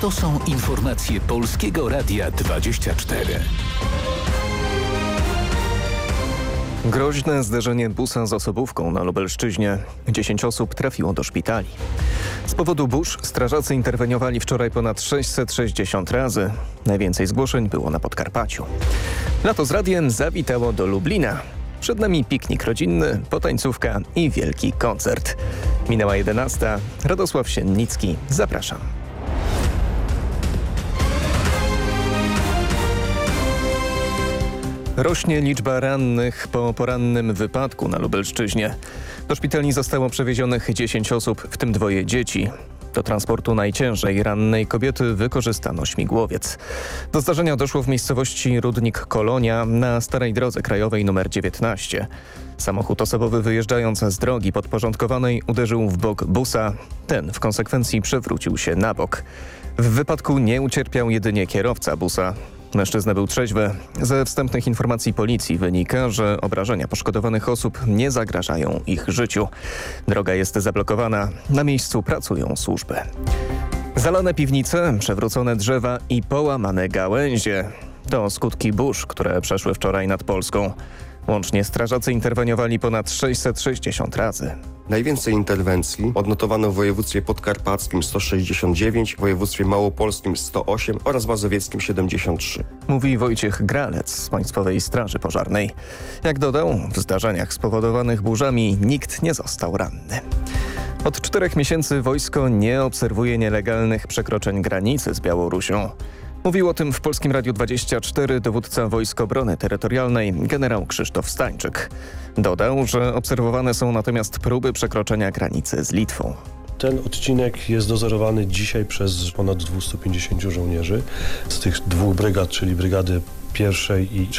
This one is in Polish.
To są informacje Polskiego Radia 24. Groźne zderzenie busa z osobówką na Lubelszczyźnie. 10 osób trafiło do szpitali. Z powodu burz strażacy interweniowali wczoraj ponad 660 razy. Najwięcej zgłoszeń było na Podkarpaciu. Lato z radiem zawitało do Lublina. Przed nami piknik rodzinny, potańcówka i wielki koncert. Minęła 11. Radosław Siennicki. Zapraszam. Rośnie liczba rannych po porannym wypadku na Lubelszczyźnie. Do szpitali zostało przewiezionych 10 osób, w tym 2 dzieci. Do transportu najciężej rannej kobiety wykorzystano śmigłowiec. Do zdarzenia doszło w miejscowości Rudnik Kolonia na starej drodze krajowej nr 19. Samochód osobowy wyjeżdżając z drogi podporządkowanej uderzył w bok busa. Ten w konsekwencji przewrócił się na bok. W wypadku nie ucierpiał jedynie kierowca busa. Mężczyzna był trzeźwy. Ze wstępnych informacji policji wynika, że obrażenia poszkodowanych osób nie zagrażają ich życiu. Droga jest zablokowana. Na miejscu pracują służby. Zalane piwnice, przewrócone drzewa i połamane gałęzie. To skutki burz, które przeszły wczoraj nad Polską. Łącznie strażacy interweniowali ponad 660 razy. Najwięcej interwencji odnotowano w województwie podkarpackim 169, w województwie małopolskim 108 oraz mazowieckim 73. Mówi Wojciech Gralec z Państwowej Straży Pożarnej. Jak dodał, w zdarzeniach spowodowanych burzami nikt nie został ranny. Od 4 miesięcy wojsko nie obserwuje nielegalnych przekroczeń granicy z Białorusią. Mówił o tym w Polskim Radiu 24 dowódca Wojsk Obrony Terytorialnej generał Krzysztof Stańczyk. Dodał, że obserwowane są natomiast próby przekroczenia granicy z Litwą. Ten odcinek jest dozorowany dzisiaj przez ponad 250 żołnierzy z tych 2 brygad, czyli brygady 1. i